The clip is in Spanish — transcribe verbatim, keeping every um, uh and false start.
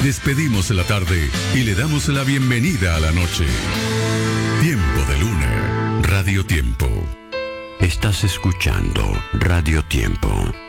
Despedimos la tarde y le damos la bienvenida a la noche. Tiempo de Luna, Radio Tiempo. Estás escuchando Radio Tiempo.